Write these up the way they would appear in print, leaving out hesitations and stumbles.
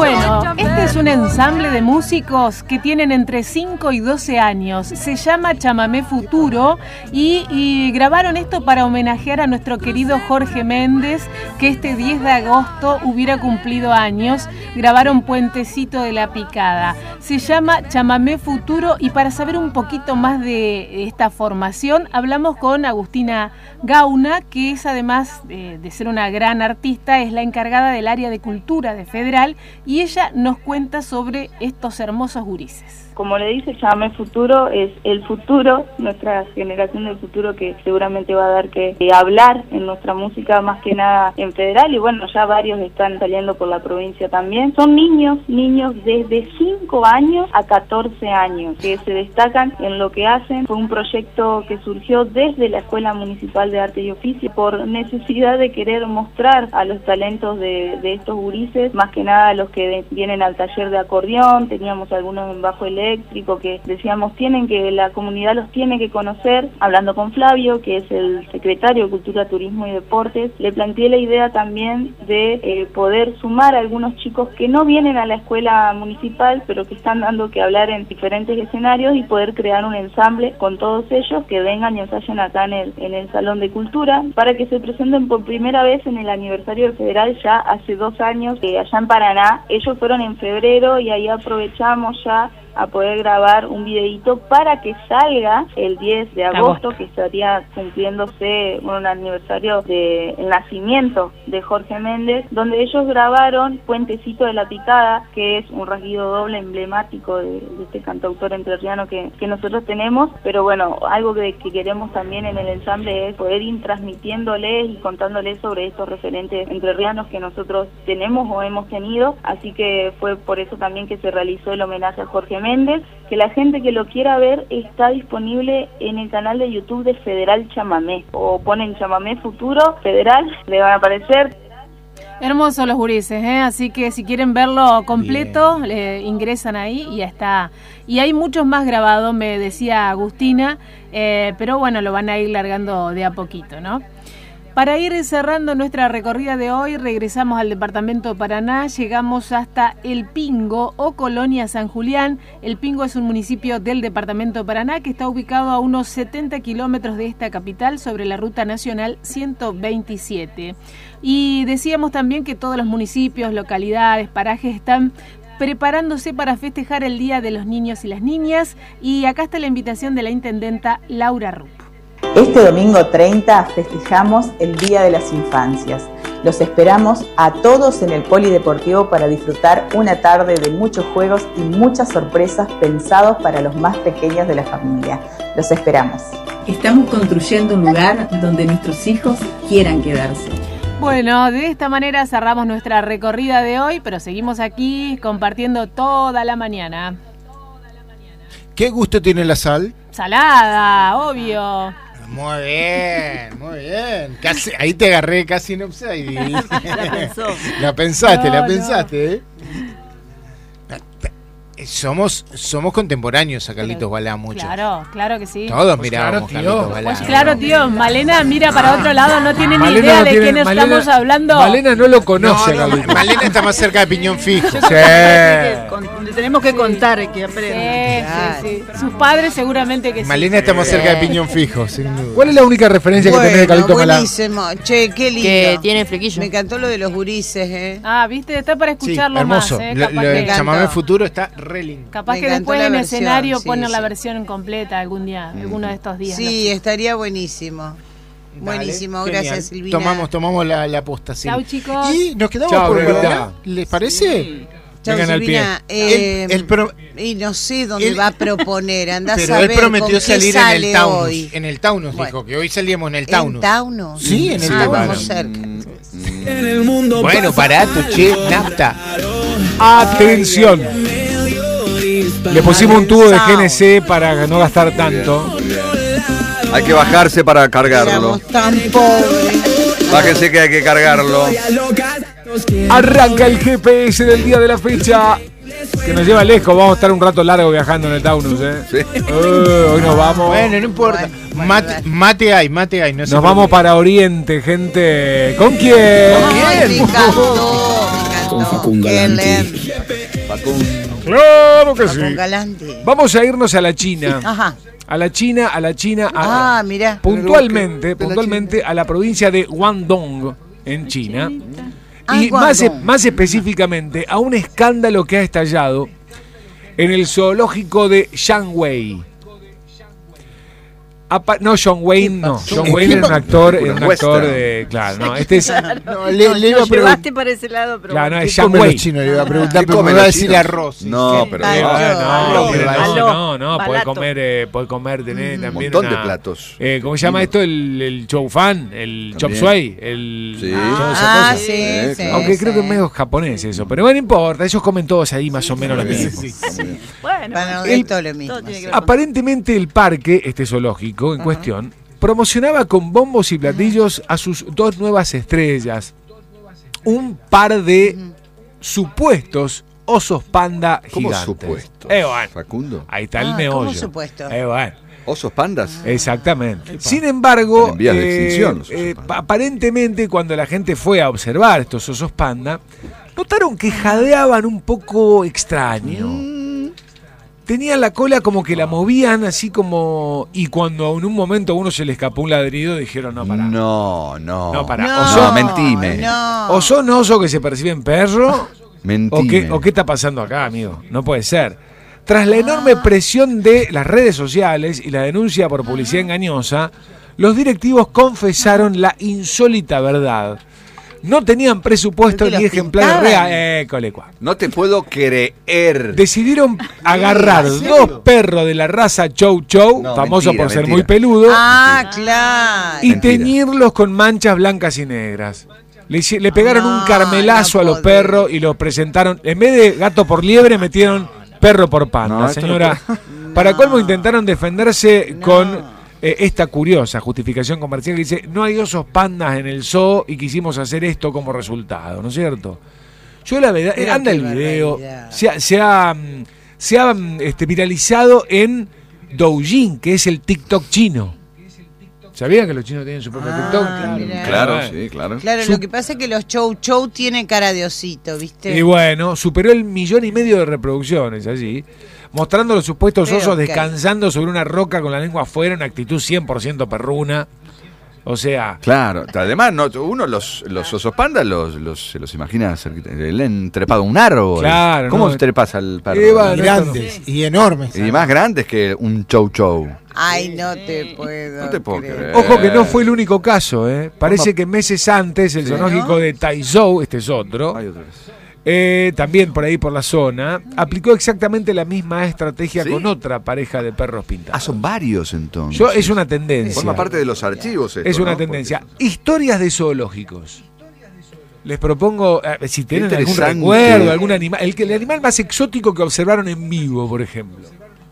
Bueno, este es un ensamble de músicos que tienen entre 5 y 12 años. Se llama Chamamé Futuro y grabaron esto para homenajear a nuestro querido Jorge Méndez, que este 10 de agosto hubiera cumplido años. Grabaron Puentecito de la Picada. Se llama Chamamé Futuro, y para saber un poquito más de esta formación, hablamos con Agustina Gauna, que es, además de ser una gran artista, es la encargada del área de cultura de Federal, y ella nos cuenta sobre estos hermosos gurises. Como le dice, Chamamé Futuro es el futuro, nuestra generación del futuro, que seguramente va a dar que hablar en nuestra música, más que nada en Federal, y bueno, ya varios están saliendo por la provincia también. Son niños desde 5 años a 14 años, que se destacan en lo que hacen. Fue un proyecto que surgió desde la Escuela Municipal de Arte y Oficio por necesidad de querer mostrar a los talentos de estos gurises, más que nada los que vienen al taller de acordeón. Teníamos algunos en bajo eléctrico que decíamos la comunidad los tiene que conocer. Hablando con Flavio, que es el secretario de Cultura, Turismo y Deportes, le planteé la idea también de poder sumar a algunos chicos que no vienen a la escuela municipal, pero que están dando que hablar en diferentes escenarios, y poder crear un ensamble con todos ellos que vengan y ensayen acá en el Salón de Cultura, para que se presenten por primera vez en el aniversario de Federal, ya hace 2 años, allá en Paraná. Ellos fueron en febrero y ahí aprovechamos ya a poder grabar un videíto para que salga el 10 de agosto, que estaría cumpliéndose un aniversario del nacimiento de Jorge Méndez, donde ellos grabaron Puentecito de la Picada, que es un rasguido doble emblemático de este cantautor entrerriano que nosotros tenemos. Pero bueno, algo que queremos también en el ensamble es poder ir transmitiéndoles y contándoles sobre estos referentes entrerrianos que nosotros tenemos o hemos tenido. Así que fue por eso también que se realizó el homenaje a Jorge Méndez, que la gente que lo quiera ver está disponible en el canal de YouTube de Federal Chamamé, o ponen Chamamé Futuro Federal, le van a aparecer. Hermosos los gurises, así que si quieren verlo completo, ingresan ahí y ya está. Y hay muchos más grabados, me decía Agustina, pero bueno, lo van a ir largando de a poquito, ¿no? Para ir cerrando nuestra recorrida de hoy, regresamos al departamento de Paraná, llegamos hasta El Pingo o Colonia San Julián. El Pingo es un municipio del departamento de Paraná que está ubicado a unos 70 kilómetros de esta capital, sobre la ruta nacional 127. Y decíamos también que todos los municipios, localidades, parajes están preparándose para festejar el Día de los Niños y las Niñas, y acá está la invitación de la intendenta Laura Rupp. Este domingo 30 festejamos el Día de las Infancias. Los esperamos a todos en el Polideportivo para disfrutar una tarde de muchos juegos y muchas sorpresas pensados para los más pequeños de la familia. Los esperamos. Estamos construyendo un lugar donde nuestros hijos quieran quedarse. Bueno, de esta manera cerramos nuestra recorrida de hoy, pero seguimos aquí compartiendo toda la mañana. ¿Qué gusto tiene la sal? Salada, obvio. Muy bien, muy bien. Casi, ahí te agarré casi en offside. La pensó. La pensaste, ¿eh? Somos contemporáneos a Carlitos Balá, muchos. Claro que sí. Todos mirábamos Carlitos Balá. Pues claro, tío, Malena mira para otro lado, no tiene ni idea de quién estamos hablando. Malena no lo conoce. Malena está más cerca de Piñón Fijo. Sí. Le tenemos que contar que aprenda. Sí. Sus padres seguramente que sí. Malena está más cerca de Piñón Fijo, sin duda. ¿Cuál es la única referencia que tenés de Carlitos Balá? Buenísimo. Che, qué lindo. Que tiene flequillo. Me encantó lo de los gurises, viste, está para escucharlo hermoso. más. Lo de Chamamé Futuro está re lindo. Capaz que después en escenario ponen la versión completa algún día, alguno de estos días. Sí, estaría buenísimo. Buenísimo, gracias Silvina. Tomamos la posta, sí. Chau, chicos. Y nos quedamos por Balá. ¿Les parece? Sí. Chau, Silvina. Y no sé dónde va a proponer, andás a ver. Pero él prometió salir en el Taunus. Hoy. En el Taunus, dijo que hoy salíamos en el Taunus. ¿En Taunus? Sí, en el Taunus. Vamos cerca. Bueno, barato, che, nafta. Atención. Le pusimos un tubo de GNC para no gastar tanto. Hay que bajarse para cargarlo. Tan pobres. Bájense que hay que cargarlo. Arranca el GPS del día de la fecha, que nos lleva lejos. Vamos a estar un rato largo viajando en el Taunus, Sí. Hoy nos vamos. Bueno, no importa. Mate hay. No nos vamos para Oriente, gente. ¿Con quién? Me encantó. con Facundo Galante. Claro que sí. Facundo Galante. Vamos a irnos a la China. Ajá. A la China, mirá. puntualmente a la provincia de Guangdong, en China. Y Guangdong. más específicamente a un escándalo que ha estallado en el zoológico de Shanghai. No, John Wayne no. John Wayne era un actor de... Claro, no, este es... Le iba a llevaste para ese lado, pero... Claro, no, es ¿Qué comen Shanghai. los chinos? Le iba a preguntar, pero me va a decir arroz. No, pero no, podés comer, tener un también montón de platos. ¿Cómo se llama esto? El chow fan, el chop suey, Sí. Sí. Aunque creo que es medio japonés eso, pero bueno, no importa, ellos comen todos ahí más o menos lo mismo. Bueno, todo lo mismo. Aparentemente el parque, este zoológico en cuestión, promocionaba con bombos y platillos a sus 2 nuevas estrellas, un par de supuestos osos panda gigantes. ¿Cómo supuesto? Bueno, Facundo. ahí está el meollo. ¿Cómo supuesto? Bueno. ¿Osos pandas? Exactamente. Sin embargo, En vías de extinción, los osos panda. aparentemente cuando la gente fue a observar estos osos panda, notaron que jadeaban un poco extraño. Tenían la cola como que la movían así como... Y cuando en un momento a uno se le escapó un ladrido, dijeron, no, pará. No, pará. No, mentime. O son osos que se perciben perro, Mentime. o qué está pasando acá, amigo. No puede ser. Tras la enorme presión de las redes sociales y la denuncia por publicidad engañosa, los directivos confesaron la insólita verdad. No tenían presupuesto ni ejemplares reales. No te puedo creer. Decidieron agarrar 2 perros de la raza Chow Chow, famoso por ser muy peludo, Claro. y teñirlos con manchas blancas y negras. Le pegaron un carmelazo a los perros y los presentaron. En vez de gato por liebre, metieron perro por panda, señora. Para colmo, intentaron defenderse con esta curiosa justificación comercial que dice: no hay osos pandas en el zoo y quisimos hacer esto como resultado, ¿no es cierto? Yo la verdad, anda el video, se ha viralizado en Douyin, que es el TikTok chino. ¿Sabían que los chinos tienen su propio TikTok? Claro, sí, claro. Claro, lo que pasa es que los Chow tienen cara de osito, ¿viste? Y bueno, superó el 1,5 millones de reproducciones allí, mostrando los supuestos osos descansando sobre una roca con la lengua afuera, una actitud 100% perruna. O sea... Claro, además uno los osos pandas se los imagina le han trepado un árbol. Claro. ¿Cómo trepas al perro? Grandes y enormes. Y más grandes que un chow. Ay, no te puedo creer. Ojo que no fue el único caso, ¿eh? Parece que meses antes el zoológico de Taizhou, este es otro, también por ahí por la zona, aplicó exactamente la misma estrategia con otra pareja de perros pintados. Son varios entonces. Es una tendencia. Forma parte de los archivos esto, es una tendencia. Historias de zoológicos. Les propongo, si tienen algún recuerdo, algún animal, el animal más exótico que observaron en vivo, por ejemplo.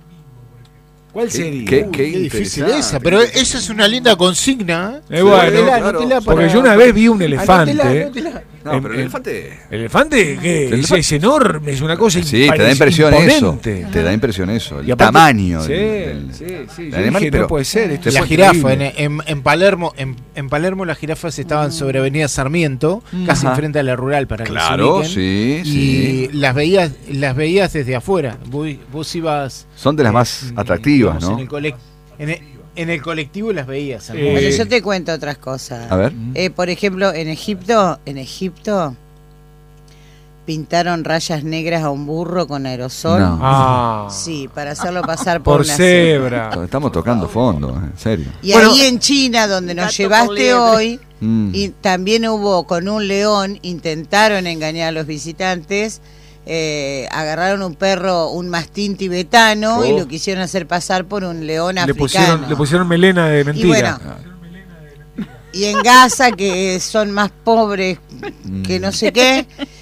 ¿Cuál sería? Qué difícil esa, pero eso es una linda consigna. Bueno, porque yo una vez vi un elefante. No, pero el elefante... ¿El elefante qué? Es enorme, es una cosa te da impresión imponente. Te da impresión eso, el tamaño del animal, pero no puede ser. Esto la jirafa, en Palermo las jirafas estaban sobre Avenida Sarmiento, casi enfrente a la rural, para que se ubiquen. Y las veías desde afuera. Vos ibas... Son de las más atractivas, ¿no? En el colectivo las veías. Pero yo te cuento otras cosas. A ver. Por ejemplo, en Egipto pintaron rayas negras a un burro con aerosol. No. Sí, para hacerlo pasar por una cebra. Estamos tocando fondo, en serio. Y ahí en China, donde nos llevaste hoy, y también hubo con un león, intentaron engañar a los visitantes. Agarraron un perro, un mastín tibetano, y lo quisieron hacer pasar por un león africano. Le pusieron melena de mentira. Y bueno, y en Gaza, que son más pobres que no sé qué,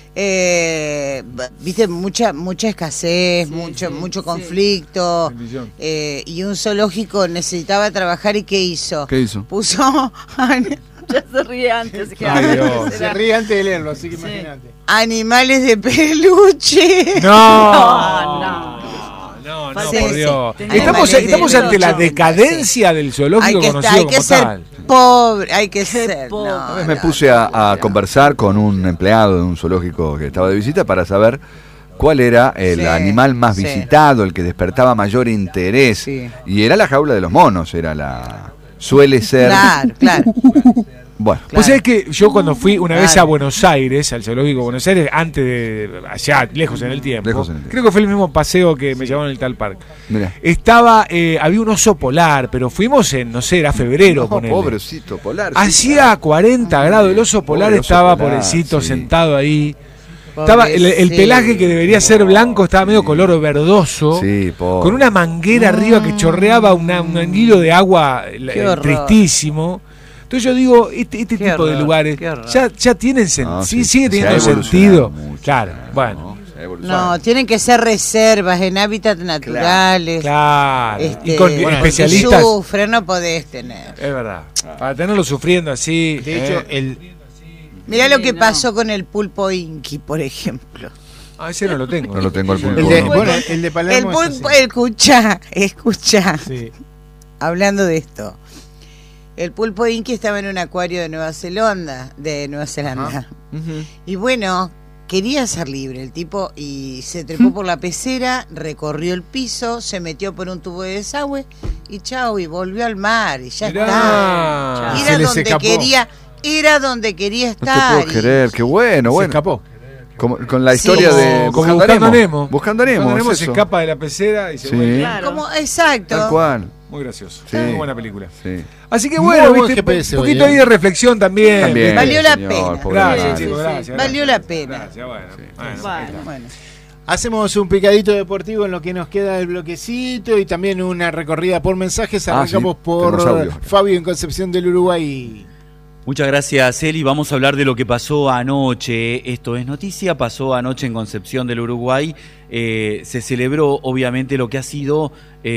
viste, mucha escasez, mucho conflicto, y un zoológico necesitaba trabajar. ¿Y qué hizo? Puso... Ya se ríe antes. Se ríe antes de leerlo, así que imagínate. Animales de peluche. No, por Dios. Estamos ante la decadencia del zoológico conocido como tal. pobre, hay que ser. Una vez me puse a conversar con un empleado de un zoológico que estaba de visita para saber cuál era el animal más visitado, el que despertaba mayor interés. Sí. Y era la jaula de los monos, suele ser. Claro. Bueno, pues es que yo cuando fui una vez a Buenos Aires, al zoológico de Buenos Aires, antes de allá, lejos en el tiempo, creo que fue el mismo paseo que me llevaron en el tal parque. Había un oso polar, pero fuimos en, no sé, era febrero. Pobrecito polar. Hacía 40 grados, el oso polar estaba pobrecito, sentado ahí. Estaba el pelaje que debería ser blanco estaba medio color verdoso, con una manguera arriba que chorreaba un hilo de agua tristísimo. Entonces yo digo, este tipo de lugares ya tienen sigue teniendo sentido. Claro, bueno. No, tienen que ser reservas en hábitats naturales. Claro. Y con especialistas. Sufre, no podés tener. Es verdad. Para tenerlo sufriendo así. De hecho, mirá lo que pasó con el pulpo inqui, por ejemplo. Ese no lo tengo. No lo tengo el pulpo. El de Palermo. El pulpo, escucha. Sí. Hablando de esto. El pulpo inqui estaba en un acuario de Nueva Zelanda. Y bueno, quería ser libre el tipo y se trepó por la pecera, recorrió el piso, se metió por un tubo de desagüe y chao, y volvió al mar y ya está. Era donde quería estar. No te puedo creer, qué bueno. Se escapó. Con la historia de Buscando Nemo. Buscando Nemo se escapa de la pecera y se vuelve. Claro. Exacto. Tal cual. Muy gracioso. Muy buena película. Sí. Así que bueno, un poquito ahí de reflexión también. Valió la pena. Gracias, chicos, gracias. Valió la pena. Gracias, Bueno. Hacemos un picadito deportivo en lo que nos queda del bloquecito y también una recorrida por mensajes. Arrancamos por Fabio en Concepción del Uruguay. Muchas gracias, Eli. Vamos a hablar de lo que pasó anoche. Esto es noticia. Pasó anoche en Concepción del Uruguay. Se celebró, obviamente, lo que ha sido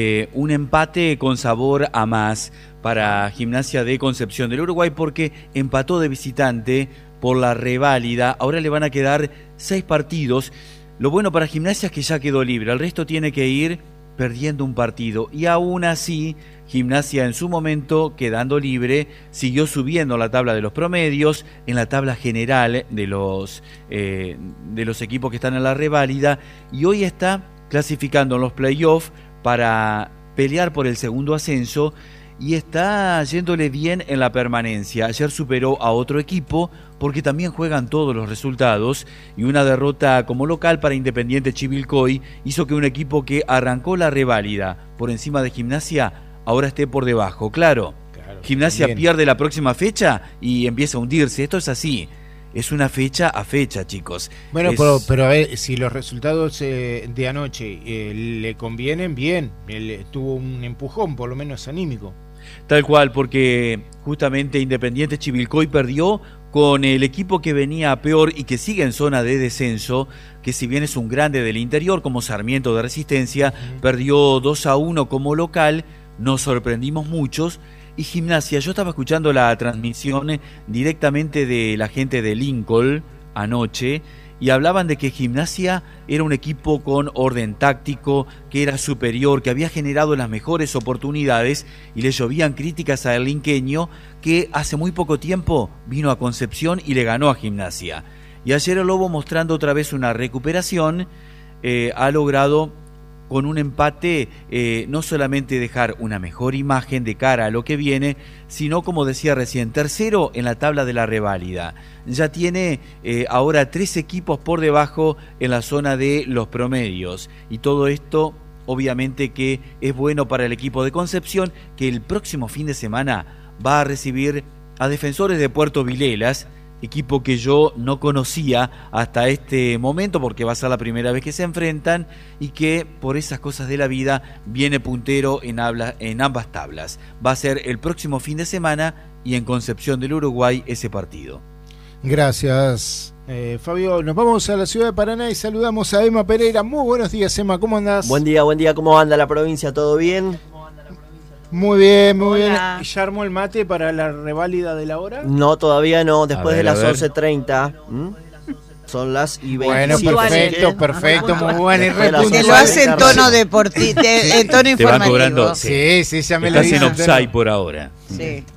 un empate con sabor a más para Gimnasia de Concepción del Uruguay, porque empató de visitante por la reválida. Ahora le van a quedar 6 partidos. Lo bueno para Gimnasia es que ya quedó libre. El resto tiene que ir perdiendo un partido. Y aún así, Gimnasia en su momento, quedando libre, siguió subiendo la tabla de los promedios, en la tabla general de los equipos que están en la reválida, y hoy está clasificando en los playoffs para pelear por el segundo ascenso, y está yéndole bien en la permanencia. Ayer superó a otro equipo porque también juegan todos los resultados, y una derrota como local para Independiente Chivilcoy hizo que un equipo que arrancó la reválida por encima de Gimnasia ahora esté por debajo. Claro, Gimnasia también pierde la próxima fecha y empieza a hundirse. Esto es así. Es una fecha a fecha, chicos. Bueno, pero a ver, si los resultados de anoche le convienen, bien. Él tuvo un empujón, por lo menos anímico. Tal cual, porque justamente Independiente Chivilcoy perdió con el equipo que venía peor y que sigue en zona de descenso, que si bien es un grande del interior como Sarmiento de Resistencia, perdió 2-1 como local. Nos sorprendimos muchos. Y Gimnasia, yo estaba escuchando la transmisión directamente de la gente de Lincoln anoche, y hablaban de que Gimnasia era un equipo con orden táctico, que era superior, que había generado las mejores oportunidades, y le llovían críticas al linqueño, que hace muy poco tiempo vino a Concepción y le ganó a Gimnasia. Y ayer el Lobo, mostrando otra vez una recuperación, ha logrado con un empate no solamente dejar una mejor imagen de cara a lo que viene, sino, como decía recién, tercero en la tabla de la reválida. Ya tiene ahora 3 equipos por debajo en la zona de los promedios, y todo esto obviamente que es bueno para el equipo de Concepción, que el próximo fin de semana va a recibir a Defensores de Puerto Vilelas, equipo que yo no conocía hasta este momento porque va a ser la primera vez que se enfrentan, y que por esas cosas de la vida viene puntero en ambas tablas. Va a ser el próximo fin de semana y en Concepción del Uruguay ese partido. Gracias, Fabio. Nos vamos a la ciudad de Paraná y saludamos a Emma Pereira. Muy buenos días, Emma, ¿cómo andás? Buen día, ¿cómo anda la provincia? ¿Todo bien? Muy bien, muy bien. ¿Ya armó el mate para la reválida de la hora? No, todavía no, después de las 11:30. Son las y 27. Bueno, perfecto, muy bueno. Se lo hace en tono deportivo, en tono informativo. Te va cobrando. Sí, ya me lo dicen. Estás en offside por ahora. Sí.